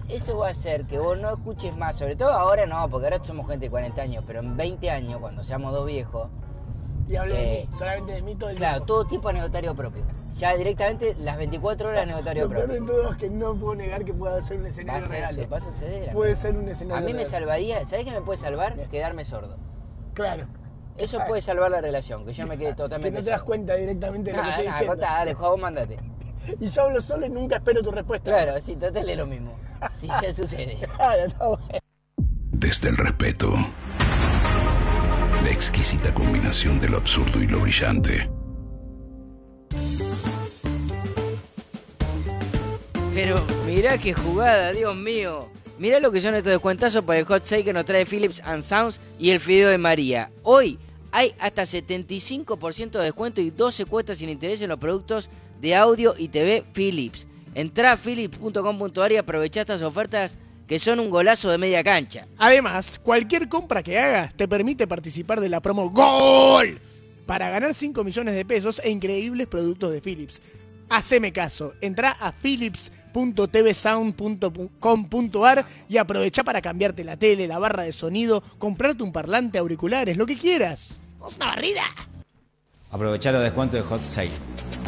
eso va a hacer que vos no escuches más, sobre todo ahora no, porque ahora somos gente de 40 años, pero en 20 años, cuando seamos dos viejos... Y hablo de mí, solamente de mí todo el Claro, tiempo. todo tipo anecdotario propio. Ya directamente las 24 horas anecdotario Lo peor propio. de todo es que no puedo negar que pueda ser un Va a escenario ser, real. va a suceder. Puede ser un escenario A mí me real. salvaría, ¿sabés qué me puede salvar? Quedarme sordo. Claro. Eso puede salvar la relación, que yo me quede Que totalmente no te das sordo. cuenta directamente de lo que estoy diciendo. Contá, dale, juego, mandate. Y yo hablo solo y nunca espero tu respuesta. Claro, sí, total es lo mismo. Si ya sucede. Claro, no, bueno. Desde el respeto, la exquisita combinación de lo absurdo y lo brillante. Pero mirá qué jugada, Dios mío. Mirá lo que son estos descuentazos para el hot sale que nos trae Philips and Sounds y el fideo de María. Hoy hay hasta 75% de descuento y 12 cuotas sin interés en los productos de audio y TV Philips. Entrá a philips.com.ar y aprovechá estas ofertas que son un golazo de media cancha. Además, cualquier compra que hagas te permite participar de la promo GOL para ganar 5 millones de pesos e increíbles productos de Philips. Haceme caso, entrá a philips.tvsound.com.ar y aprovechá para cambiarte la tele, la barra de sonido, comprarte un parlante, auriculares, lo que quieras. ¡Vamos una barrida! Aprovechá los descuentos de Hot Sale.